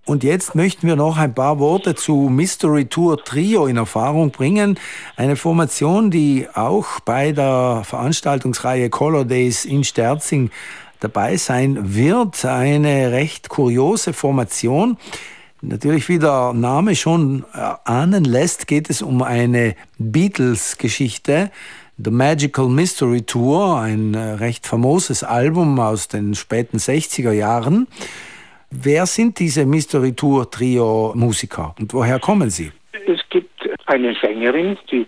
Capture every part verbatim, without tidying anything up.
Und jetzt möchten wir noch ein paar Worte zu Mystery Tour Trio in Erfahrung bringen. Eine Formation, die auch bei der Veranstaltungsreihe Color Days in Sterzing dabei sein wird. Eine recht kuriose Formation. Natürlich, wie der Name schon ahnen lässt, geht es um eine Beatles-Geschichte. The Magical Mystery Tour, ein recht famoses Album aus den späten sechziger Jahren. Wer sind diese Mystery Tour Trio Musiker und woher kommen sie? Es gibt eine Sängerin, die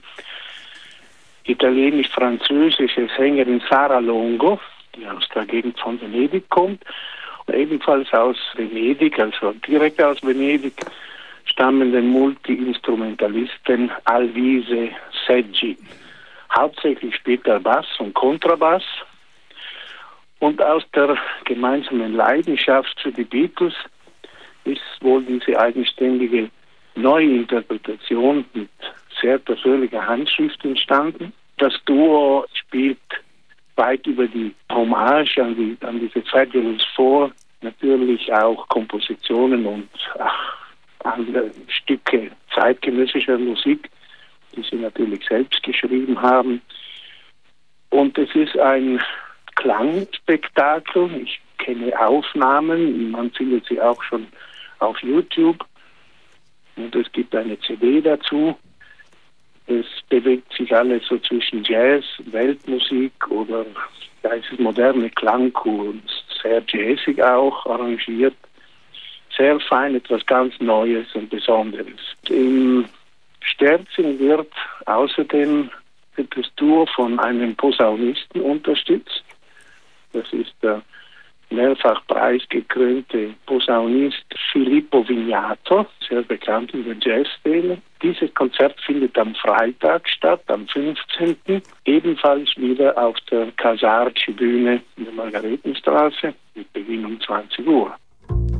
italienisch-französische Sängerin Sara Longo, die aus der Gegend von Venedig kommt. Und ebenfalls aus Venedig, also direkt aus Venedig, stammen den Multi-Instrumentalisten Alvise Seggi. Hauptsächlich spielt er Bass und Kontrabass. Und aus der gemeinsamen Leidenschaft für die Beatles ist wohl diese eigenständige Neuinterpretation mit sehr persönlicher Handschrift entstanden. Das Duo spielt weit über die Hommage an, die, an diese Fabulous Four natürlich auch Kompositionen und ach, andere Stücke zeitgenössischer Musik, die sie natürlich selbst geschrieben haben. Und es ist ein Klangspektakel. Ich kenne Aufnahmen, man findet sie auch schon auf YouTube. Und es gibt eine C D dazu. Es bewegt sich alles so zwischen Jazz, Weltmusik oder ja, es ist moderne Klangkunst, sehr jazzig auch arrangiert. Sehr fein, etwas ganz Neues und Besonderes. Im Sterzing wird außerdem das Duo von einem Posaunisten unterstützt. Das ist der mehrfach preisgekrönte Posaunist Filippo Vignato, sehr bekannt in der Jazzszene. Dieses Konzert findet am Freitag statt, am fünfzehnten Ebenfalls wieder auf der Casarci-Bühne in der Margaretenstraße mit Beginn um zwanzig Uhr.